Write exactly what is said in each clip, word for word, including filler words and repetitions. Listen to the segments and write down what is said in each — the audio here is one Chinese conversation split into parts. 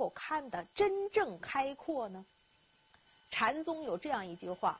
够看得真正开阔呢？禅宗有这样一句话：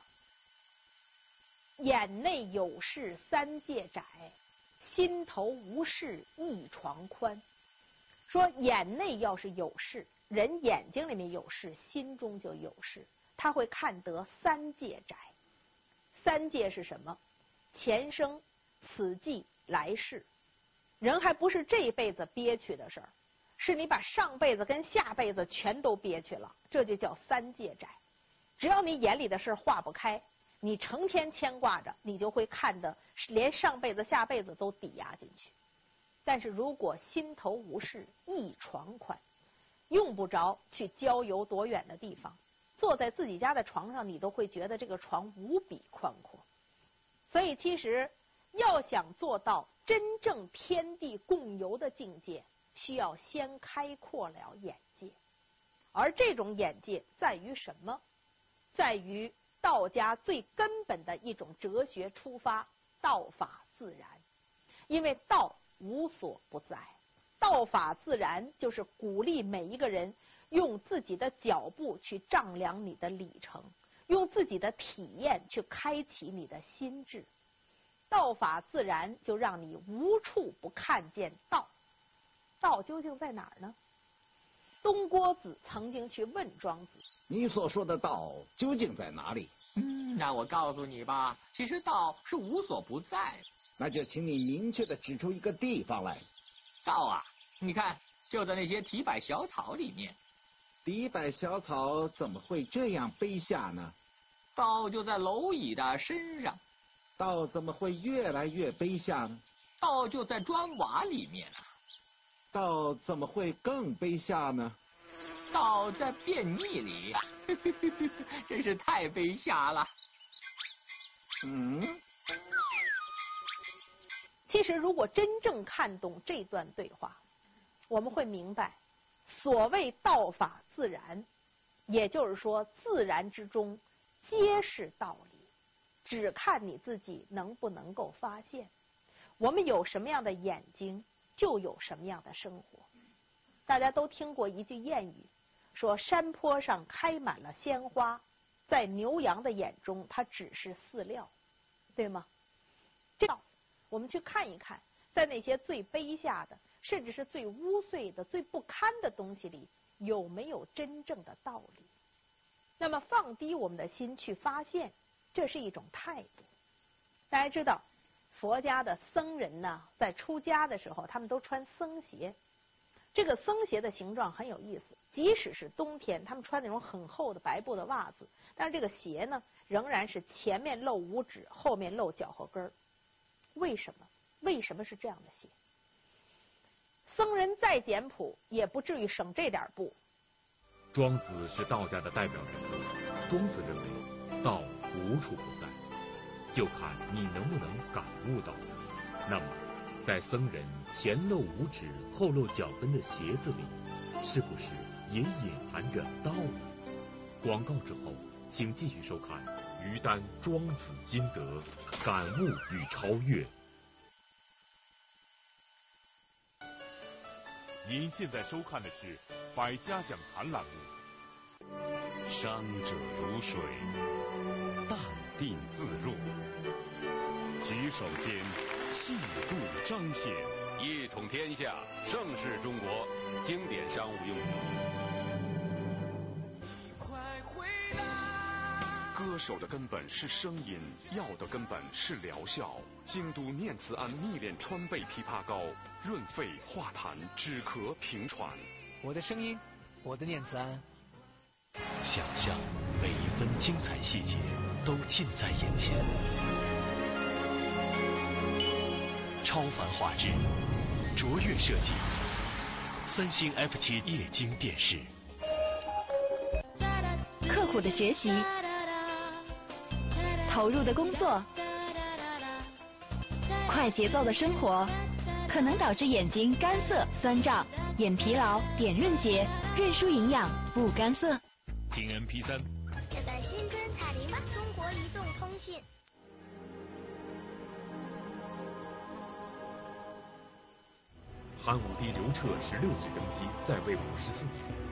眼内有事三界窄，心头无事一床宽。说眼内要是有事，人眼睛里面有事，心中就有事，他会看得三界窄。三界是什么？前生、此际、来世。人还不是这辈子憋屈的事儿，是你把上辈子跟下辈子全都憋屈了，这就叫三界窄。只要你眼里的事化不开，你成天牵挂着，你就会看得连上辈子下辈子都抵押进去。但是如果心头无事一床宽，用不着去郊游多远的地方，坐在自己家的床上，你都会觉得这个床无比宽阔。所以其实要想做到真正天地共游的境界，需要先开阔了眼界。而这种眼界在于什么？在于道家最根本的一种哲学出发，道法自然。因为道无所不在，道法自然就是鼓励每一个人用自己的脚步去丈量你的里程，用自己的体验去开启你的心智。道法自然就让你无处不看见道。道究竟在哪儿呢？东郭子曾经去问庄子， 你所说的道究竟在哪里？ 嗯，那我告诉你吧，其实道是无所不在。 那就请你明确的指出一个地方来。 道啊，你看，就在那些提柏小草里面。 提柏小草怎么会这样卑下呢？ 道就在蝼蚁的身上。 道怎么会越来越卑下呢？ 道就在砖瓦里面啊。 道怎么会更卑下呢？ 道在便秘里，真是太卑下了。 嗯。 其实如果真正看懂这段对话，我们会明白，所谓道法自然，也就是说自然之中皆是道理，只看你自己能不能够发现。我们有什么样的眼睛，就有什么样的生活。大家都听过一句谚语，说山坡上开满了鲜花，在牛羊的眼中它只是饲料，对吗？这样我们去看一看，在那些最卑下的，甚至是最污秽的、最不堪的东西里，有没有真正的道理？那么放低我们的心去发现，这是一种态度。大家知道佛家的僧人呢，在出家的时候他们都穿僧鞋，这个僧鞋的形状很有意思，即使是冬天他们穿那种很厚的白布的袜子，但是这个鞋呢仍然是前面露五指，后面露脚后跟儿。为什么？为什么是这样的鞋？僧人再简朴也不至于省这点布。 庄子是道家的代表人物，庄子认为道无处不在，就看你能不能感悟到。那么在僧人前露五指后露脚跟的鞋子里，是不是也隐含着道呢？广告之后请继续收看于丹庄子心得感悟与超越。您现在收看的是百家讲坛栏目。 伤者如水，淡定自若，举手间气度彰显，一统天下，盛世中国，经典商务用语。歌手的根本是声音，药的根本是疗效。京都念慈庵秘炼川贝枇杷膏，润肺化痰，止咳平喘。 我的声音，我的念慈庵。 想象每一分精彩细节都近在眼前，超凡画质，卓越设计，三星 F 七 液晶电视。 刻苦的学习，投入的工作，快节奏的生活，可能导致眼睛干涩、酸胀、眼疲劳、点润结、认输营养不干涩。 听 M P 三， 下载新春彩铃吧！中国移动通信。 汉武帝刘彻十六岁登基，在位五十四年。